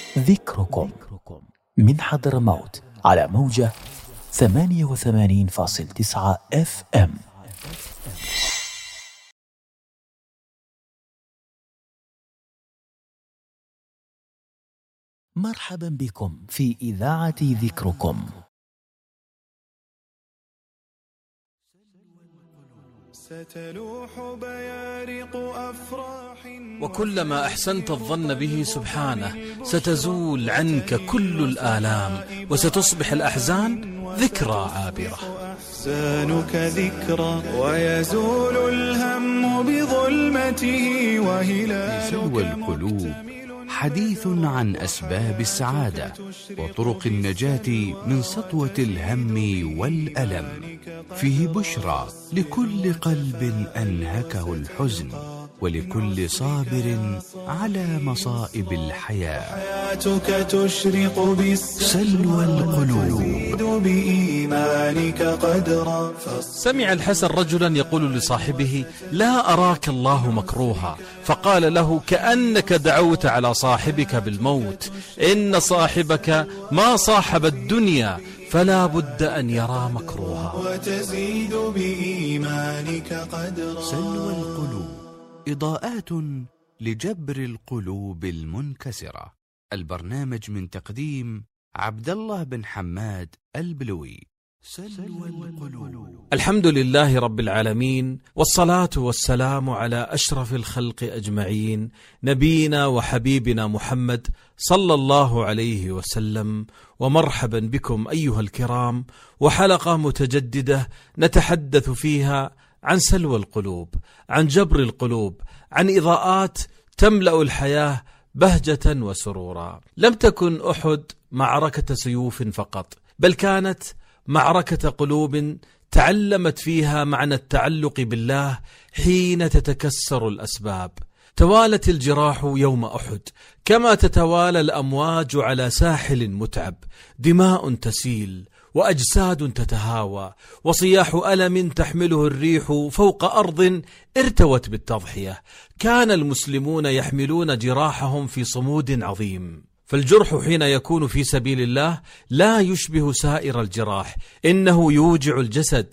ذكركم من حضرموت على موجة 88.9 FM. مرحبا بكم في إذاعة ذكركم. ستلوح بيارق أفراح وكلما أحسنت الظن به سبحانه ستزول عنك كل الآلام وستصبح الأحزان ذكرى عابرة. أحسانك ذكرى ويزول الهم بظلمته وهلالك سلوى القلوب، حديث عن أسباب السعادة وطرق النجاة من سطوة الهم والألم، فيه بشرى لكل قلب أنهكه الحزن ولكل صابر على مصائب الحياة. حياتك تشرق سلوى القلوب بإيمانك قدرا. سمع الحسن رجلا يقول لصاحبه: لا أراك الله مكروها، فقال له: كأنك دعوت على صاحبك بالموت، إن صاحبك ما صاحب الدنيا فلا بد أن يرى مكروها. وتزيد بإيمانك قدرا. سلوى القلوب، إضاءات لجبر القلوب المنكسرة. البرنامج من تقديم عبد الله بن حماد البلوي. سلوى القلوب. الحمد لله رب العالمين، والصلاة والسلام على أشرف الخلق أجمعين، نبينا وحبيبنا محمد صلى الله عليه وسلم. ومرحبا بكم أيها الكرام، وحلقة متجددة نتحدث فيها عن سلوى القلوب، عن جبر القلوب، عن إضاءات تملأ الحياة بهجة وسرورا. لم تكن أحد معركة سيوف فقط، بل كانت معركة قلوب تعلمت فيها معنى التعلق بالله حين تتكسر الأسباب. توالت الجراح يوم أحد كما تتوالى الأمواج على ساحل متعب، دماء تسيل وأجساد تتهاوى، وصياح ألم تحمله الريح فوق أرض ارتوت بالتضحية. كان المسلمون يحملون جراحهم في صمود عظيم، فالجرح حين يكون في سبيل الله لا يشبه سائر الجراح، إنه يوجع الجسد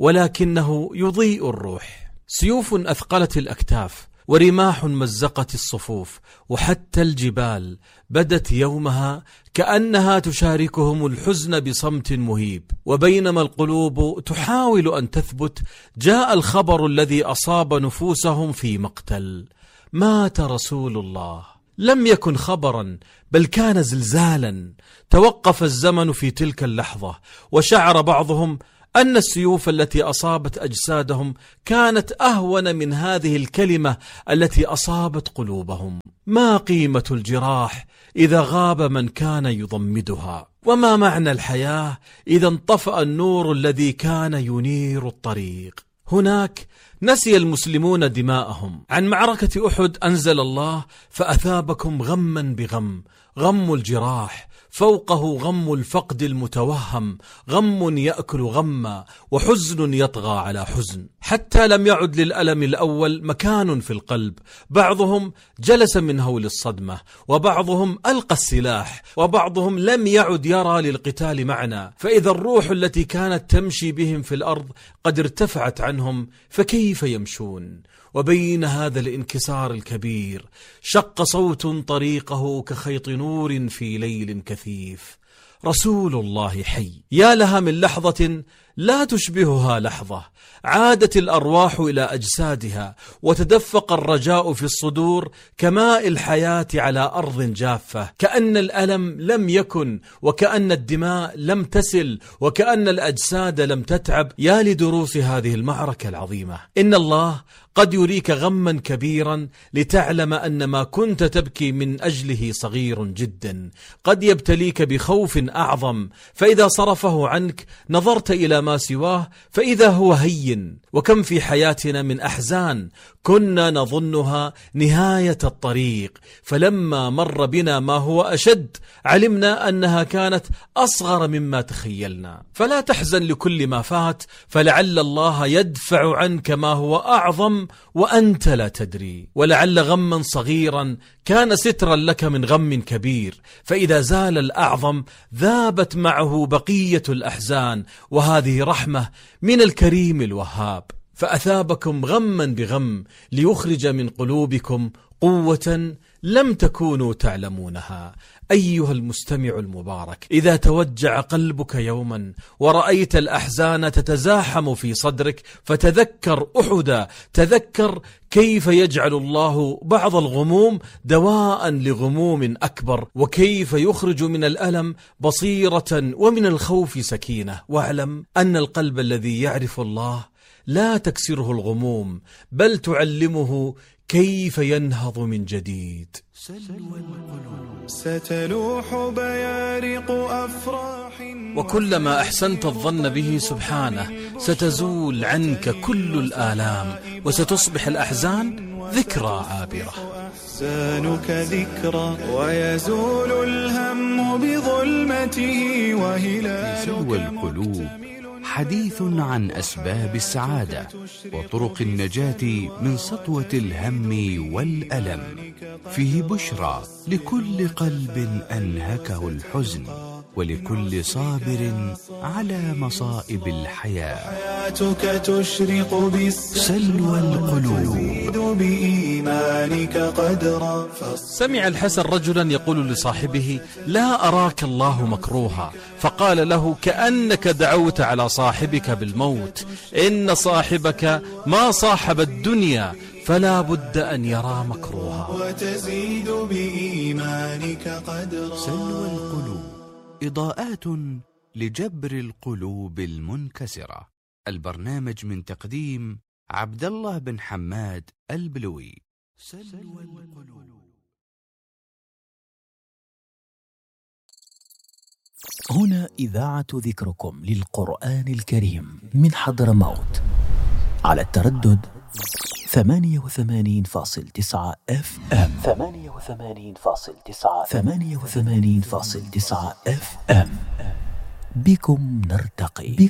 ولكنه يضيء الروح. سيوف أثقلت الأكتاف، ورماح مزقت الصفوف، وحتى الجبال بدت يومها كأنها تشاركهم الحزن بصمت مهيب. وبينما القلوب تحاول أن تثبت، جاء الخبر الذي أصاب نفوسهم في مقتل: مات رسول الله. لم يكن خبرا، بل كان زلزالا. توقف الزمن في تلك اللحظة، وشعر بعضهم أن السيوف التي أصابت أجسادهم كانت أهون من هذه الكلمة التي أصابت قلوبهم. ما قيمة الجراح إذا غاب من كان يضمدها؟ وما معنى الحياة إذا انطفأ النور الذي كان ينير الطريق؟ هناك نسي المسلمون دماءهم. عن معركة أحد أنزل الله: فأثابكم غما بغم، غم الجراح فوقه غم الفقد المتوهم، غم يأكل غما وحزن يطغى على حزن، حتى لم يعد للألم الأول مكان في القلب. بعضهم جلس من هول الصدمة، وبعضهم ألقى السلاح، وبعضهم لم يعد يرى للقتال معنى. فإذا الروح التي كانت تمشي بهم في الأرض قد ارتفعت عنهم، فكيف يمشون؟ وبين هذا الانكسار الكبير شق صوت طريقه كخيط نور في ليل كثيف: رسول الله حي. يا لها من لحظة لا تشبهها لحظة. عادت الأرواح إلى أجسادها، وتدفق الرجاء في الصدور كماء الحياة على أرض جافة. كأن الألم لم يكن، وكأن الدماء لم تسل، وكأن الأجساد لم تتعب. يا لدروس هذه المعركة العظيمة. إن الله قد يريك غما كبيرا لتعلم أن ما كنت تبكي من أجله صغير جدا. قد يبتليك بخوف أعظم، فإذا صرفه عنك نظرت إلى ما سواه فإذا هو هين. وكم في حياتنا من أحزان كنا نظنها نهاية الطريق، فلما مر بنا ما هو أشد علمنا أنها كانت أصغر مما تخيلنا. فلا تحزن لكل ما فات، فلعل الله يدفع عنك ما هو أعظم وأنت لا تدري، ولعل غما صغيرا كان سترا لك من غم كبير، فإذا زال الأعظم ذابت معه بقية الأحزان، وهذه رحمة من الكريم الوهاب. فأثابكم غما بغم ليخرج من قلوبكم قوة لم تكونوا تعلمونها. أيها المستمع المبارك، إذا توجع قلبك يوما ورأيت الأحزان تتزاحم في صدرك فتذكر أحدا، تذكر كيف يجعل الله بعض الغموم دواء لغموم أكبر، وكيف يخرج من الألم بصيرة ومن الخوف سكينة. واعلم أن القلب الذي يعرف الله لا تكسره الغموم، بل تعلمه كيف ينهض من جديد. ستلوح بيارق أفراح، وكلما أحسنت الظن به سبحانه ستزول عنك كل الآلام، وستصبح الأحزان ذكرى عابرة. أحزانك ذكرى ويزول الهم بظلمته، وهلالك سلوى القلوب حديث عن أسباب السعادة وطرق النجاة من سطوة الهم والألم، فيه بشرى لكل قلب أنهكه الحزن، ولكل صابر على مصائب الحياة. حياتك تشرق سلوى القلوب. بإيمانك قدرا. سمع الحسن رجلا يقول لصاحبه: لا أراك الله مكروها، فقال له: كأنك دعوت على صاحبك بالموت، إن صاحبك ما صاحب الدنيا، فلا بد أن يرى مكروها. وتزيد بإيمانك قدرا. سلوى القلوب، إضاءات لجبر القلوب المنكسرة. البرنامج من تقديم عبد الله بن حماد البلوي. سلوى القلوب. هنا إذاعة ذكركم للقرآن الكريم من حضرموت على التردد 88.9 FM. 88.9 FM. بكم نرتقي.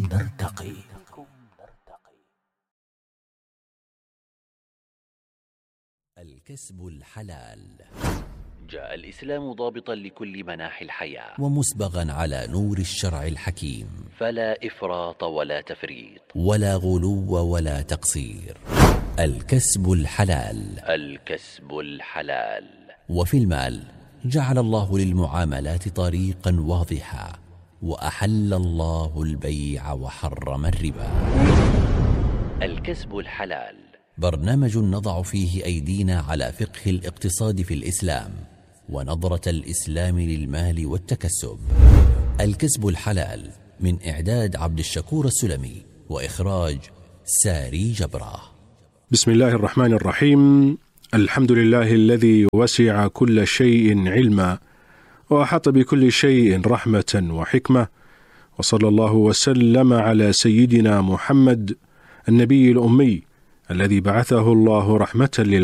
الكسب الحلال. جاء الإسلام ضابطا لكل مناحي الحياة، ومسبغا على نور الشرع الحكيم، فلا إفراط ولا تفريط، ولا غلو ولا تقصير. الكسب الحلال. الكسب الحلال. وفي المال جعل الله للمعاملات طريقا واضحا، وأحل الله البيع وحرم الربا. الكسب الحلال برنامج نضع فيه أيدينا على فقه الاقتصاد في الإسلام، ونظرة الإسلام للمال والتكسب. الكسب الحلال من إعداد عبد الشكور السلمي، وإخراج ساري جبرة. بسم الله الرحمن الرحيم. الحمد لله الذي وسع كل شيء علما، وأحاط بكل شيء رحمة وحكمة، وصلى الله وسلم على سيدنا محمد النبي الأمي الذي بعثه الله رحمة للعالمين.